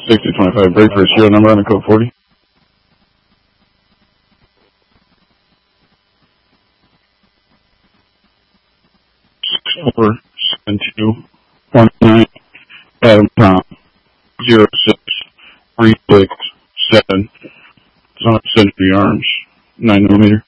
6025, break for a serial number on the code 40. Over 7219 Adam Tom 06367. It's on Century Arms 9mm.